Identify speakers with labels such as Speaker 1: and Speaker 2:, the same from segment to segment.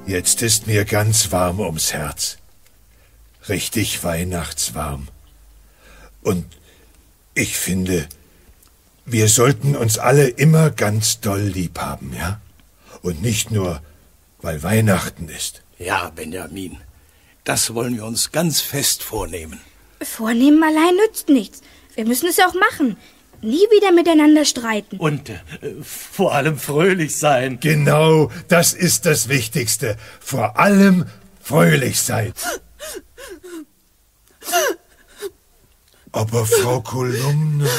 Speaker 1: Jetzt ist mir ganz warm ums Herz. Richtig weihnachtswarm. Und ich finde, wir sollten uns alle immer ganz doll lieb haben, ja? Und nicht nur, weil Weihnachten ist.
Speaker 2: Ja, Benjamin, das wollen wir uns ganz fest vornehmen.
Speaker 3: Vornehmen allein nützt nichts. Wir müssen es auch machen. Nie wieder miteinander streiten.
Speaker 4: Und vor allem fröhlich sein.
Speaker 1: Genau, das ist das Wichtigste. Vor allem fröhlich sein. Aber Frau Kolumna,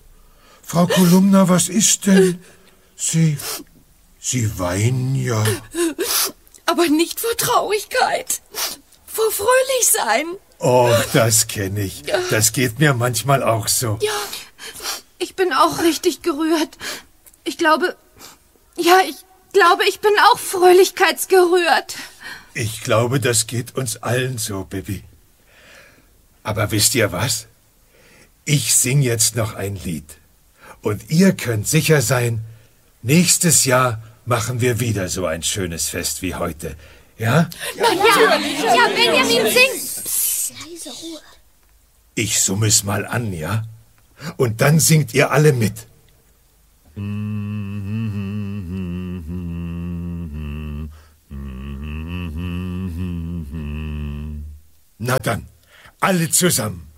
Speaker 1: was ist denn? Sie weinen ja.
Speaker 5: Aber nicht vor Traurigkeit. Vor Fröhlichsein.
Speaker 1: Oh, das kenne ich. Das geht mir manchmal auch so.
Speaker 5: Ja, ich bin auch richtig gerührt. Ich glaube, ich bin auch fröhlichkeitsgerührt.
Speaker 1: Ich glaube, das geht uns allen so, Bibi. Aber wisst ihr was? Ich sing jetzt noch ein Lied. Und ihr könnt sicher sein, nächstes Jahr machen wir wieder so ein schönes Fest wie heute. Ja?
Speaker 3: Ja, Benjamin, sing! Psst, leise Ruhe.
Speaker 1: Ich summe es mal an, ja? Und dann singt ihr alle mit. Na dann, alle zusammen.